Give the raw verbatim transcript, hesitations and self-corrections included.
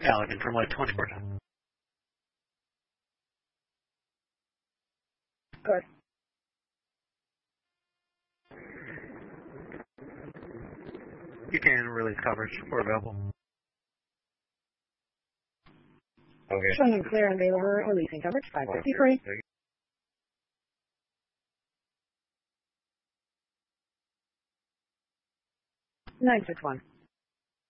Halligan from Light twenty-four. Good. You can release coverage. We're available. Okay. Showing clear and available, releasing coverage, five fifty-three. nine six one.